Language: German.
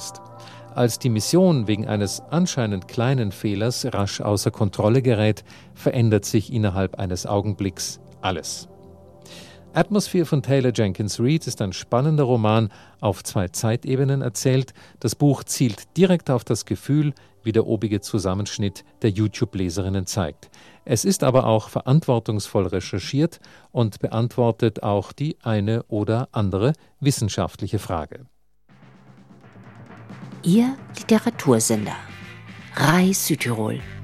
ist. Als die Mission wegen eines anscheinend kleinen Fehlers rasch außer Kontrolle gerät, verändert sich innerhalb eines Augenblicks alles. Atmosphere von Taylor Jenkins Reid ist ein spannender Roman, auf 2 Zeitebenen erzählt. Das Buch zielt direkt auf das Gefühl, wie der obige Zusammenschnitt der YouTube-Leserinnen zeigt. Es ist aber auch verantwortungsvoll recherchiert und beantwortet auch die eine oder andere wissenschaftliche Frage. Ihr Literatursender RAI Südtirol.